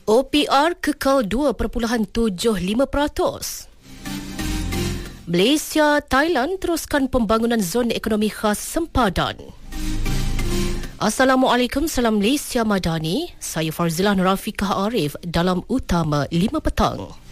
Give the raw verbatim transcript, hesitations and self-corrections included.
O P R kekal dua perpuluhan tujuh lima peratus. Malaysia, Thailand teruskan pembangunan zon ekonomi khas sempadan. Assalamualaikum, salam Malaysia Madani. Saya Farzilah Nurafiqah Arif dalam Utama lima Petang.